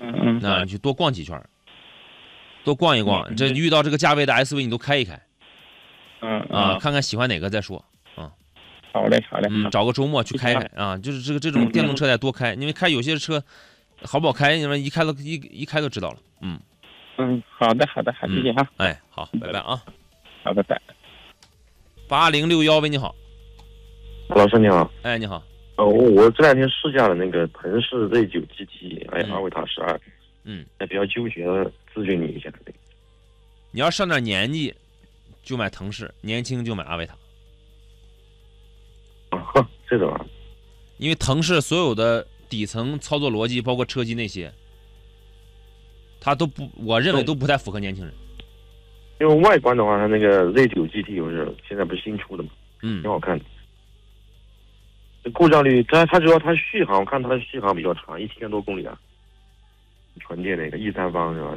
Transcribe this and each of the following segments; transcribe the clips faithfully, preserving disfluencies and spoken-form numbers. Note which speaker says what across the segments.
Speaker 1: 嗯嗯，
Speaker 2: 那你去多逛几圈，多逛一逛。
Speaker 1: 嗯、
Speaker 2: 这遇到这个价位的 S U V 你都开一开。
Speaker 1: 嗯
Speaker 2: 啊，看看喜欢哪个再说。啊，
Speaker 1: 好嘞好嘞。
Speaker 2: 嗯，找个周末去开开啊，就是这个这种电动车得多开，因为开有些车好不好开，你们一开都一一开都知道了。嗯
Speaker 1: 嗯，好的好的，好，谢谢哈。
Speaker 2: 哎，好，拜拜啊。
Speaker 1: 好，拜拜。
Speaker 2: 八零六幺喂，你好。
Speaker 3: 老师你好。
Speaker 2: 哎，你好。
Speaker 3: 呃，我我这两天试驾了那个腾势 Z 九 G T， 还有阿维塔十二。
Speaker 2: 嗯。
Speaker 3: 也比较纠结，咨询你一下。
Speaker 2: 你要上点年纪，就买腾势；年轻就买阿维塔。
Speaker 3: 啊，这种啊。
Speaker 2: 因为腾势所有的底层操作逻辑，包括车机那些，它都不，我认为都不太符合年轻人。
Speaker 3: 因为外观的话，它那个 Z 九 G T 就是现在不是新出的嘛，
Speaker 2: 嗯，
Speaker 3: 挺好看的。故障率，它它主要它续航，我看它的续航比较长，一千多公里啊。纯电那个 E 三方是吧？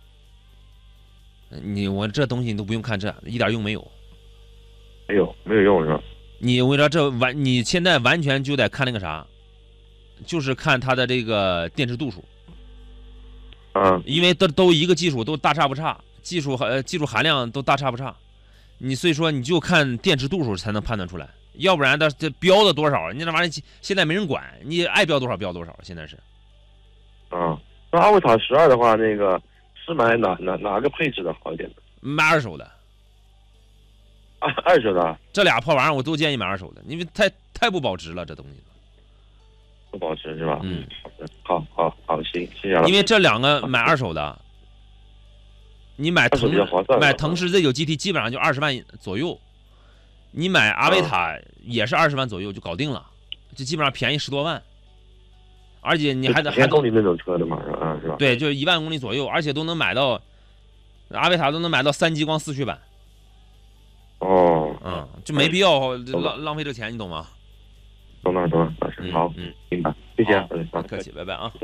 Speaker 2: 你我这东西你都不用看这，一点用没有。
Speaker 3: 没有没有用是吧？
Speaker 2: 你我跟你说这完，你现在完全就得看那个啥，就是看它的这个电池度数。
Speaker 3: 啊，
Speaker 2: 因为都都一个技术，都大差不差，技术呃技术含量都大差不差。你所以说你就看电池度数才能判断出来，要不然的这标的多少，你那玩意儿现在没人管，你爱标多少标多少，现在是。
Speaker 3: 啊。那阿维塔十二的话，那个是买哪哪哪个配置的好一点的？
Speaker 2: 买二手的。
Speaker 3: 二二手的。
Speaker 2: 这俩破玩意儿我都建议买二手的，因为太太不保值了，这东西。
Speaker 3: 不保值是吧？
Speaker 2: 嗯，
Speaker 3: 好好好，行，谢谢了。
Speaker 2: 因为这两个买二手的，你买腾买腾势 Z 九 G T 基本上就二十万左右，你买阿维塔也是二十万左右就搞定了，就基本上便宜十多万。而且你还得还
Speaker 3: 公里那种车的嘛，啊是吧？
Speaker 2: 对，就是一万公里左右，而且都能买到阿维塔都能买到三激光四驱版。
Speaker 3: 哦，
Speaker 2: 嗯，就没必要浪浪费这钱，你懂吗？
Speaker 3: 懂了懂了，老师好，
Speaker 2: 嗯，
Speaker 3: 明白，谢谢，
Speaker 2: 不客气，拜拜啊。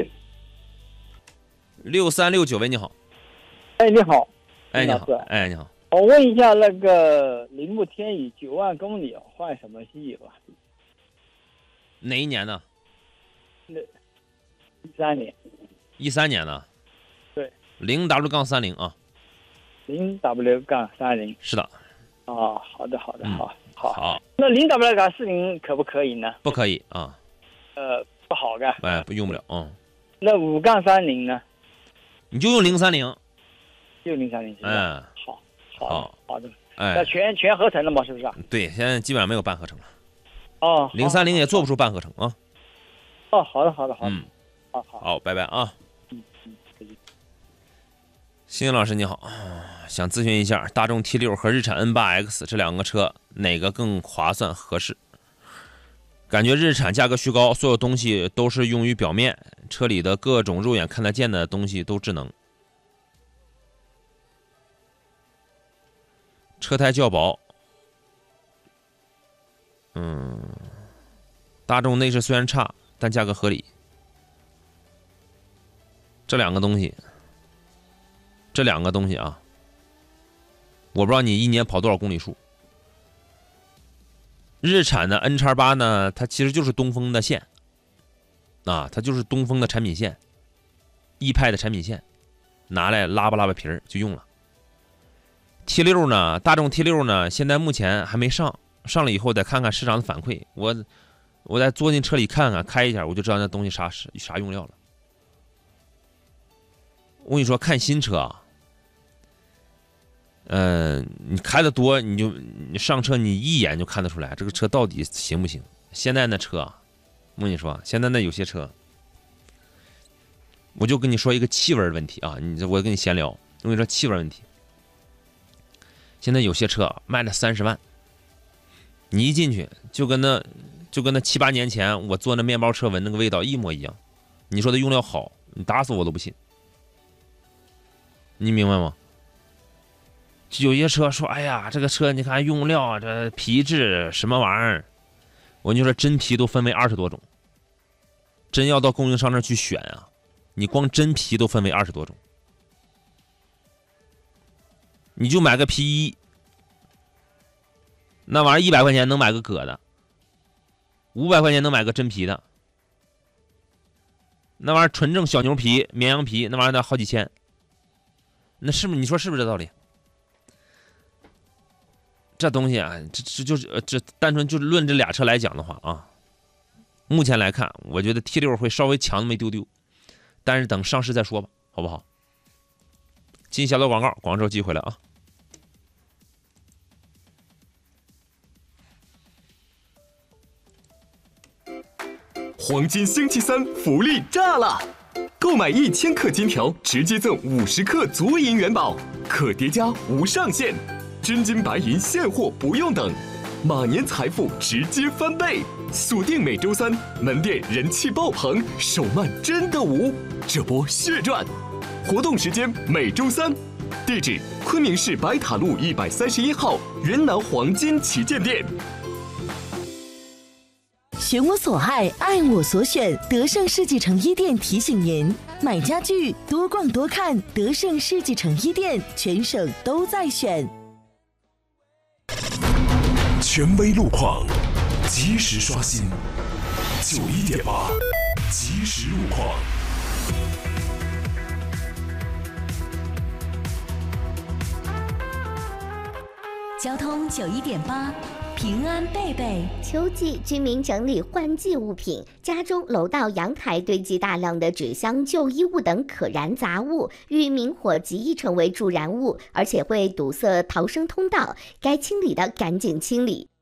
Speaker 2: 六三六九喂，你好。
Speaker 4: 哎，你好。
Speaker 2: 哎，你好。哎，你好。
Speaker 4: 我问一下，那个铃木天宇九万公里换什么机油啊？
Speaker 2: 哪一年的？
Speaker 4: 那一三年。
Speaker 2: 一三年的。
Speaker 4: 对。
Speaker 2: 零 W 杠三零啊。
Speaker 4: 零 W 杠三零。
Speaker 2: 是的。
Speaker 4: 哦，好的，好的，好，
Speaker 2: 好。好。
Speaker 4: 那零 W 杠四零可不可以呢？
Speaker 2: 不可以啊。
Speaker 4: 呃，不好干。
Speaker 2: 哎，不用不了，嗯。
Speaker 4: 那五杠三零呢？
Speaker 2: 你就用零三零。
Speaker 4: 就零三零。
Speaker 2: 嗯。
Speaker 4: 好，好，好的。
Speaker 2: 哎。
Speaker 4: 那全全合成了吗？是不是？
Speaker 2: 对，现在基本上没有半合成了。
Speaker 4: 哦。
Speaker 2: 零三零也做不出半合成啊。
Speaker 4: 哦，好的，好的，好的。
Speaker 2: 嗯。
Speaker 4: 好好。
Speaker 2: 好，拜拜啊。
Speaker 4: 嗯嗯，再见。
Speaker 2: 星星老师你好，想咨询一下大众 T 六和日产 N 八 X 这两个车哪个更划算合适？感觉日产价格虚高，所有东西都是用于表面，车里的各种肉眼看得见的东西都智能。车胎较薄，嗯，大众内饰虽然差，但价格合理。这两个东西。这两个东西啊，我不知道你一年跑多少公里数。日产的 N 叉八 呢，它其实就是东风的线，啊，它就是东风的产品线，逸派的产品线，拿来拉吧拉吧皮儿就用了。T 六 呢，大众 T 六 呢，现在目前还没上，上了以后再看看市场的反馈，我我再坐进车里看看，开一下我就知道那东西啥啥用料了。我跟你说，看新车啊。嗯、呃，你开的多，你就你上车你一眼就看得出来这个车到底行不行。现在那车啊，我跟你说，现在那有些车，我就跟你说一个气味问题啊，你我跟你闲聊，我跟你说气味问题。现在有些车卖了三十万，你一进去就跟那就跟那七八年前我坐那面包车闻那个味道一模一样。你说它用料好，你打死我都不信。你明白吗？有些车说，哎呀，这个车你看用料，这皮质什么玩意儿？我跟你说，真皮都分为二十多种。真要到供应商那儿去选啊，你光真皮都分为二十多种。你就买个皮衣，那玩意儿一百块钱能买个革的，五百块钱能买个真皮的。 那玩意儿纯正小牛皮、绵羊皮，那玩意儿得好几千。那是不是你说是不是这道理？这东西啊，这这就是这单纯就论这俩车来讲的话啊，目前来看，我觉得 T 六会稍微强那么一丢丢，但是等上市再说吧，好不好？进小段广告，广告之后继续回来啊。
Speaker 5: 黄金星期三福利炸了！购买一千克金条，直接赠五十克足银元宝，可叠加无上限，真金白银现货不用等，马年财富直接翻倍！锁定每周三，门店人气爆棚，手慢真的无，这波血赚！活动时间每周三，地址昆明市白塔路一百三十一号云南黄金旗舰店。
Speaker 6: 选我所爱，爱我所选。德胜世纪城一店提醒您：买家具多逛多看，德胜世纪城一店，全省都在选。
Speaker 7: 权威路况，及时刷新。九一点八，及时路况。
Speaker 8: 交通九一点八。平安贝贝，
Speaker 9: 秋季居民整理换季物品，家中楼道、阳台堆积大量的纸箱、旧衣物等可燃杂物，遇明火极易成为助燃物，而且会堵塞逃生通道，该清理的赶紧清理。